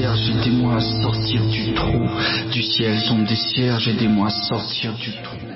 cierges, aidez-moi à sortir du trou. Du ciel tombent des cierges, aidez-moi à sortir du trou.